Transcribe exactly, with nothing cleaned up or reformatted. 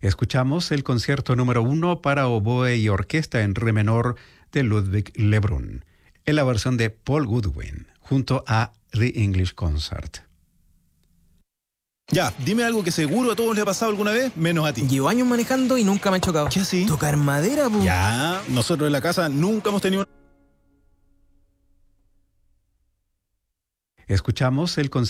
Escuchamos el concierto número uno para oboe y orquesta en re menor de Ludwig Lebrun, en la versión de Paul Goodwin, junto a The English Concert. Ya, dime algo que seguro a todos les ha pasado alguna vez, menos a ti. Llevo años manejando y nunca me he chocado. ¿Qué así? Tocar madera, pu. Ya, nosotros en la casa nunca hemos tenido... Escuchamos el concierto